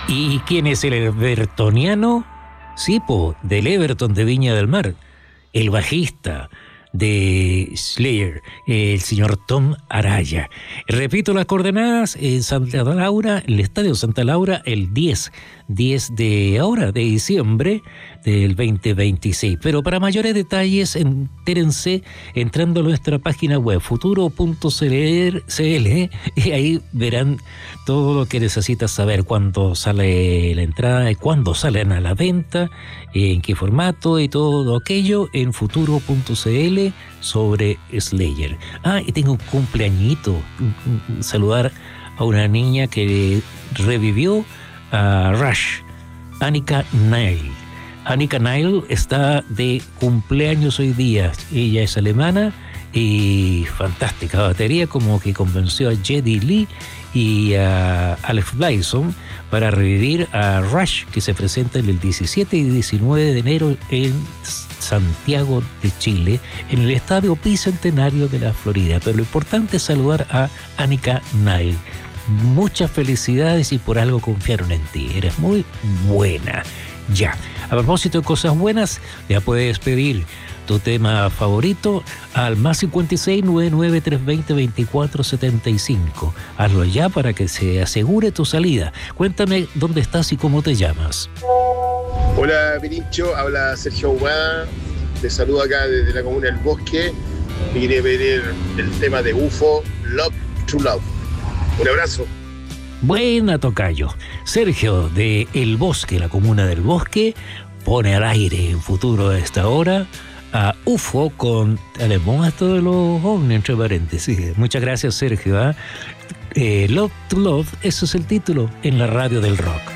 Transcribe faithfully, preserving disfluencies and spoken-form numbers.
¿Y quién es el evertoniano? Sí, po, del Everton de Viña del Mar, el bajista de Slayer, el señor Tom Araya. Repito las coordenadas: en Santa Laura, el Estadio Santa Laura, el diez de ahora, de diciembre del veinte veintiséis. Pero para mayores detalles, entérense entrando a nuestra página web futuro punto c l y ahí verán todo lo que necesitas saber: cuándo sale la entrada, cuándo salen a la venta, en qué formato y todo aquello en futuro punto c l sobre Slayer. Ah, y tengo un cumpleañito. Saludar a una niña que revivió a Rush, Annika Nile. Annika Nile está de cumpleaños hoy día. Ella es alemana y fantástica batería, como que convenció a Geddy Lee y a Alex Blyson para revivir a Rush, que se presenta el diecisiete y diecinueve de enero en Santiago de Chile, en el Estadio Bicentenario de la Florida. Pero lo importante es saludar a Annika Nile. Muchas felicidades y por algo confiaron en ti. Eres muy buena. Ya, a propósito de cosas buenas, ya puedes pedir tu tema favorito al más cincuenta y seis, noventa y nueve, trescientos veinte, veinticuatro setenta y cinco. Hazlo ya para que se asegure tu salida. Cuéntame dónde estás y cómo te llamas. Hola, Pirincho, habla Sergio Ahumada. Te saludo acá desde la comuna del Bosque. Y quería pedir el tema de U F O, Love to Love. Un abrazo. Buena, tocayo. Sergio de El Bosque, la comuna del Bosque, pone al aire en futuro a esta hora a U F O con alemán esto de los ovnis, entre paréntesis. Muchas gracias, Sergio. ¿eh? Eh, Love to Love, ese es el título en la radio del rock.